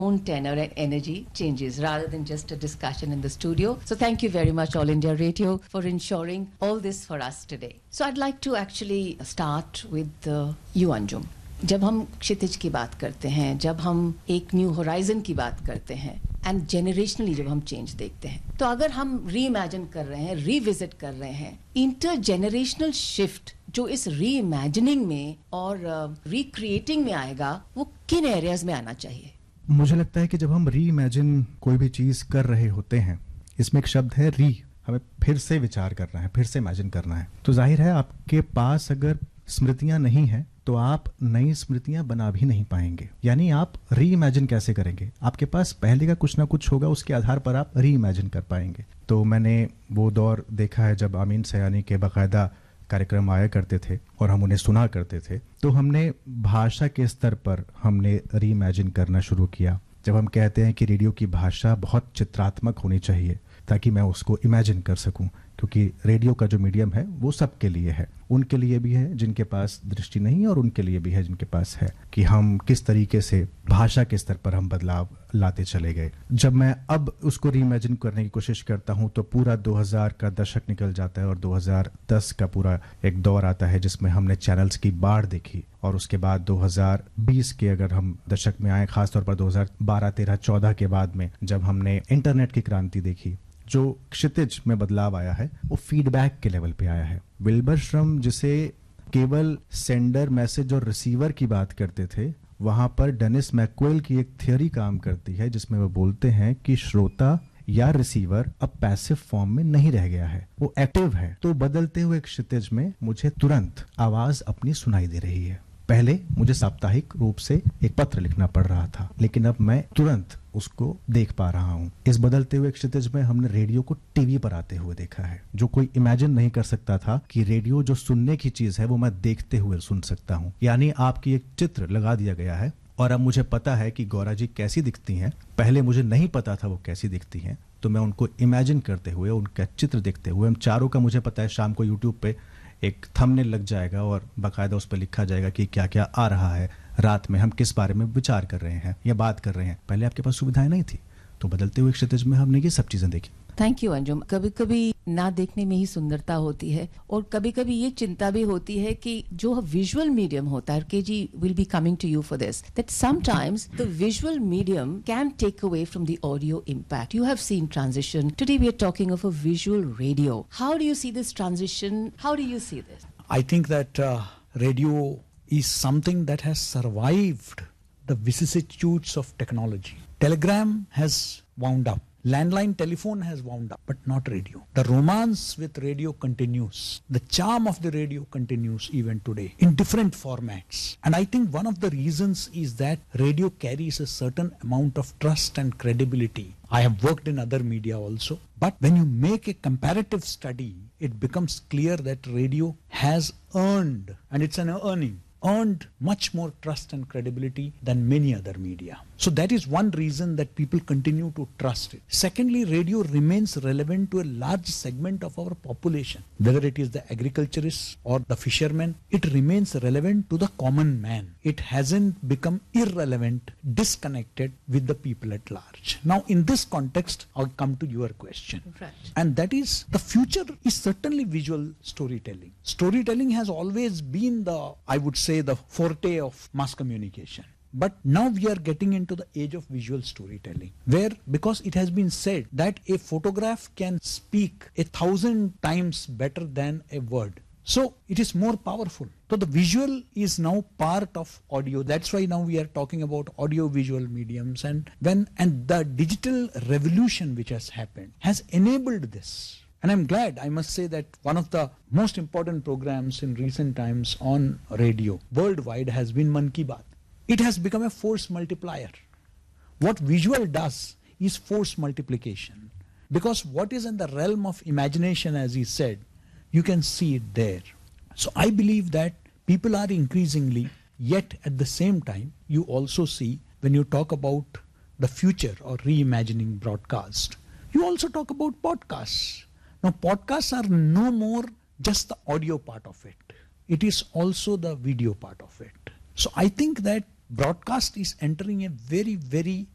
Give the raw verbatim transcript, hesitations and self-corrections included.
own tenor and energy changes rather than just a discussion in the studio. So thank you very much, All India Radio, for ensuring all this for us today. So I'd like to actually start with uh, you, Anjum. जब हम क्षितिज की बात करते हैं, जब हम एक new horizon की बात करते हैं एंड जेनरेशनली जब हम चेंज देखते हैं, तो अगर हम री इमेजिन कर रहे हैं, रिविजिट कर रहे हैं, इंटर जेनरेशनल शिफ्ट जो इस री इमेजिनिंग में और रिक्रिएटिंग uh, में आएगा, वो किन एरियाज में आना चाहिए? मुझे लगता है कि जब हम री इमेजिन कोई भी चीज कर रहे होते हैं, इसमें एक शब्द है री, हमें फिर से विचार करना है, फिर से इमेजिन करना है। तो जाहिर है आपके पास अगर स्मृतियां नहीं है तो आप नई स्मृतियां बना भी नहीं पाएंगे। यानी आप री इमेजिन कैसे करेंगे? आपके पास पहले का कुछ ना कुछ होगा, उसके आधार पर आप री इमेजिन कर पाएंगे। तो मैंने वो दौर देखा है जब आमीन सयानी के बाकायदा कार्यक्रम आया करते थे और हम उन्हें सुना करते थे, तो हमने भाषा के स्तर पर हमने री इमेजिन करना शुरू किया। जब हम कहते हैं कि रेडियो की भाषा बहुत चित्रात्मक होनी चाहिए ताकि मैं उसको इमेजिन कर सकूं, क्योंकि रेडियो का जो मीडियम है वो सबके लिए है, उनके लिए भी है जिनके पास दृष्टि नहीं है और उनके लिए भी है जिनके पास है, कि हम किस तरीके से भाषा के स्तर पर हम बदलाव लाते चले गए। जब मैं अब उसको रीइमेजिन करने की कोशिश करता हूं तो पूरा दो हज़ार का दशक निकल जाता है और दो हज़ार दस का पूरा एक दौर आता है जिसमें हमने चैनल्स की बाढ़ देखी, और उसके बाद दो हज़ार बीस के अगर हम दशक में आए, खासतौर पर दो हज़ार बारह तेरह चौदह के बाद में जब हमने इंटरनेट की क्रांति देखी, जो क्षितिज में बदलाव आया है वो फीडबैक के लेवल पे आया है। विल्बर श्रम जिसे केवल सेंडर, मैसेज और रिसीवर की बात करते थे, वहां पर डेनिस मैकक्वेल की एक थियोरी काम करती है जिसमें वो बोलते हैं कि श्रोता या रिसीवर अब पैसिव फॉर्म में नहीं रह गया है, वो एक्टिव है। तो बदलते हुए क्षितिज में मुझे तुरंत आवाज अपनी सुनाई दे रही है। पहले मुझे साप्ताहिक रूप से एक पत्र लिखना पड़ रहा था, लेकिन अब मैं तुरंत उसको देख पा रहा हूं। इस बदलते हुए क्षितिज में हमने रेडियो को टीवी पर आते हुए देखा है, जो कोई इमेजिन नहीं कर सकता था कि रेडियो जो सुनने की चीज है वो मैं देखते हुए सुन सकता हूं। यानी आपकी एक चित्र लगा दिया गया है और अब मुझे पता है कि गौरा जी कैसी दिखती हैं। पहले मुझे नहीं पता था वो कैसी दिखती हैं, तो मैं उनको इमेजिन करते हुए, उनका चित्र देखते हुए, हम चारों का मुझे पता है शाम को यूट्यूब पे एक थंबनेल लग जाएगा और बाकायदा उस पर लिखा जाएगा कि क्या क्या आ रहा है, रात में हम किस बारे में विचार कर रहे हैं या बात कर रहे हैं। पहले आपके पास सुविधाएं नहीं थी, तो बदलते हुए क्षितिज में हमने ये सब चीजें देखी। Thank you Anjum. कभी कभी ना देखने में ही सुंदरता होती है और कभी कभी ये चिंता भी होती है कि जो विजुअल मीडियम होता है, के जी will be coming to you for this, that sometimes the visual medium can take away from the audio impact. You have seen transition, today we are talking of a visual radio. How do you see this transition? How do you see this? I think that uh, radio is something that has survived the vicissitudes of technology. Telegram has wound up. Landline telephone has wound up, but not radio. The romance with radio continues. The charm of the radio continues even today in different formats. And I think one of the reasons is that radio carries a certain amount of trust and credibility. I have worked in other media also. But when you make a comparative study, it becomes clear that radio has earned, and it's an earning, earned much more trust and credibility than many other media. So that is one reason that people continue to trust it. Secondly, radio remains relevant to a large segment of our population. Whether it is the agriculturists or the fishermen, it remains relevant to the common man. It hasn't become irrelevant, disconnected with the people at large. Now, in this context, I'll come to your question. Right. And that is, the future is certainly visual storytelling. Storytelling has always been the, I would say, the forte of mass communication. But now we are getting into the age of visual storytelling, where, because it has been said that a photograph can speak a thousand times better than a word. So it is more powerful. So the visual is now part of audio. That's why now we are talking about audio visual mediums, and when and the digital revolution which has happened has enabled this. And I'm glad, I must say, that one of the most important programs in recent times on radio worldwide has been Man Ki Baat. It has become a force multiplier. What visual does is force multiplication. Because what is in the realm of imagination, as he said, you can see it there. So I believe that people are increasingly, yet at the same time, you also see, when you talk about the future or reimagining broadcast, you also talk about podcasts. Now, podcasts are no more just the audio part of it. It is also the video part of it. So I think that broadcast is entering a very, very